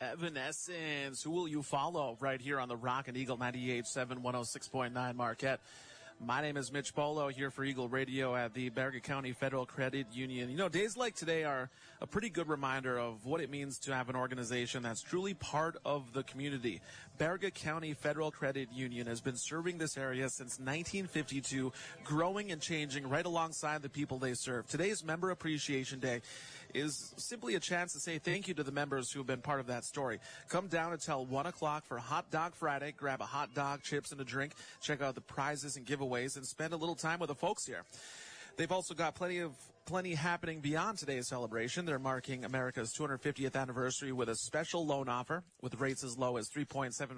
Evanescence. Who will you follow right here on the Rockin' Eagle 98.7 106.9 Marquette? My name is Mitch Polo here for Eagle Radio at the Baraga County Federal Credit Union. You know, days like today are a pretty good reminder of what it means to have an organization that's truly part of the community. Baraga County Federal Credit Union has been serving this area since 1952, growing and changing right alongside the people they serve. Today's Member Appreciation Day is simply a chance to say thank you to the members who have been part of that story. Come down until 1 o'clock for Hot Dog Friday. Grab a hot dog, chips, and a drink. Check out the prizes and giveaways and spend a little time with the folks here. They've also got plenty happening beyond today's celebration. They're marking America's 250th anniversary with a special loan offer with rates as low as 3.75%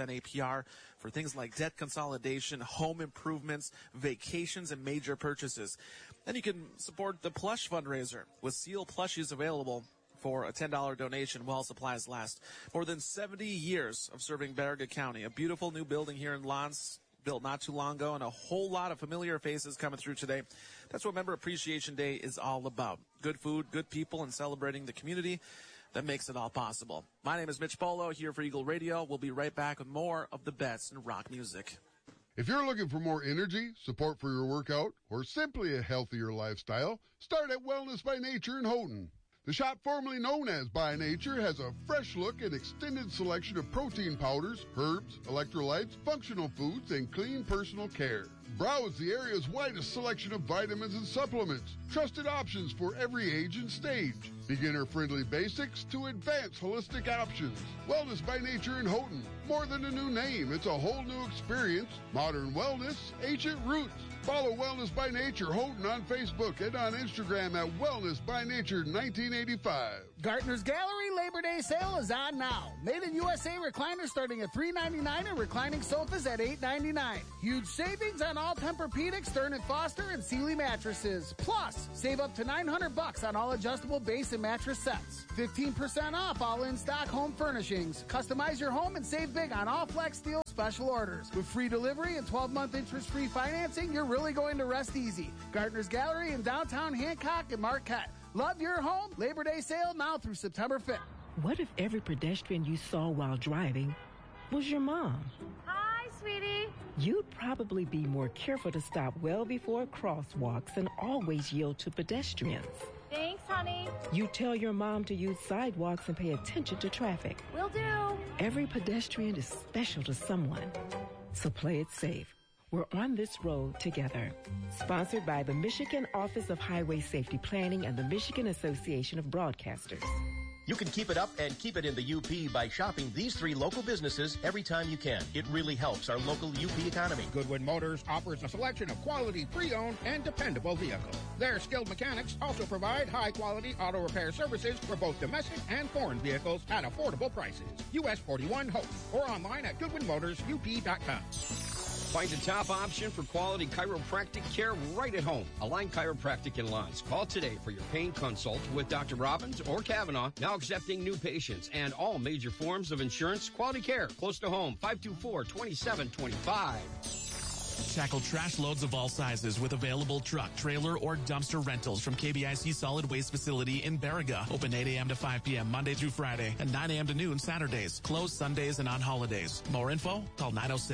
APR for things like debt consolidation, home improvements, vacations, and major purchases. And you can support the Plush fundraiser with Seal plushies available for a $10 donation while supplies last. More than 70 years of serving Baraga County. A beautiful new building here in Lance, built not too long ago, and a whole lot of familiar faces coming through today. That's what Member Appreciation Day is all about. Good food, good people, and celebrating the community that makes it all possible. My name is Mitch Polo here for Eagle Radio. We'll be right back with more of the best in rock music. If you're looking for more energy, support for your workout, or simply a healthier lifestyle, start at Wellness by Nature in Houghton. The shop formerly known as By Nature has a fresh look and extended selection of protein powders, herbs, electrolytes, functional foods, and clean personal care. Browse the area's widest selection of vitamins and supplements. Trusted options for every age and stage. Beginner-friendly basics to advanced holistic options. Wellness by Nature in Houghton. More than a new name, it's a whole new experience. Modern wellness, ancient roots. Follow Wellness by Nature Houghton on Facebook and on Instagram at Wellness by Nature 1985. Gartner's Gallery Labor Day sale is on now. Made in USA recliners starting at $3.99 and reclining sofas at $8.99. Huge savings on all Tempur-Pedic, Stearn & Foster, and Sealy mattresses. Plus, save up to $900 on all adjustable base and mattress sets. 15% off all in-stock home furnishings. Customize your home and save big on all Flex Steel special orders. With free delivery and 12-month interest-free financing, you're really going to rest easy. Gartner's Gallery in downtown Hancock and Marquette. Love your home. Labor Day sale now through September 5th. What if every pedestrian you saw while driving was your mom? Hi, sweetie. You'd probably be more careful to stop well before crosswalks and always yield to pedestrians. Thanks, honey. You tell your mom to use sidewalks and pay attention to traffic. Will do. Every pedestrian is special to someone. So play it safe. We're on this road together. Sponsored by the Michigan Office of Highway Safety Planning and the Michigan Association of Broadcasters. You can keep it up and keep it in the UP by shopping these 3 local businesses every time you can. It really helps our local UP economy. Goodwin Motors offers a selection of quality pre-owned and dependable vehicles. Their skilled mechanics also provide high-quality auto repair services for both domestic and foreign vehicles at affordable prices. US 41 Hope or online at GoodwinMotorsUP.com. Find a top option for quality chiropractic care right at home. Align Chiropractic in Lance. Call today for your pain consult with Dr. Robbins or Kavanaugh. Now accepting new patients and all major forms of insurance. Quality care close to home. 524-2725. Tackle trash loads of all sizes with available truck, trailer, or dumpster rentals from KBIC Solid Waste Facility in Baraga. Open 8 a.m. to 5 p.m. Monday through Friday and 9 a.m. to noon Saturdays. Closed Sundays and on holidays. More info? Call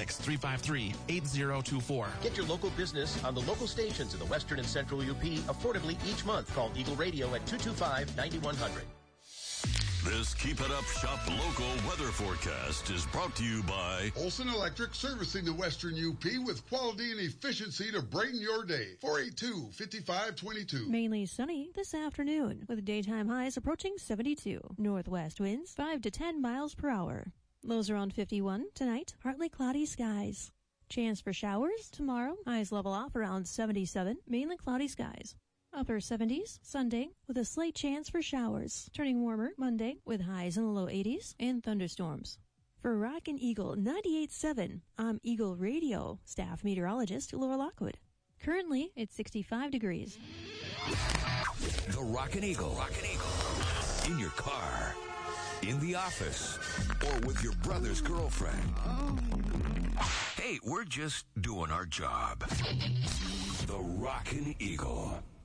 906-353-8024. Get your local business on the local stations in the Western and Central UP affordably each month. Call Eagle Radio at 225-9100. This Keep It Up Shop local weather forecast is brought to you by Olson Electric, servicing the Western UP with quality and efficiency to brighten your day. 482-5522. Mainly sunny this afternoon with daytime highs approaching 72. Northwest winds 5 to 10 miles per hour. Lows around 51 tonight. Partly cloudy skies. Chance for showers tomorrow. Highs level off around 77. Mainly cloudy skies. Upper 70s Sunday with a slight chance for showers. Turning warmer Monday with highs in the low 80s and thunderstorms. For Rockin' Eagle 98.7, I'm Eagle Radio staff meteorologist Laura Lockwood. Currently, it's 65 degrees. The Rockin' Eagle. Rockin' Eagle. In your car, in the office, or with your brother's girlfriend. Hey, we're just doing our job. The Rockin' Eagle.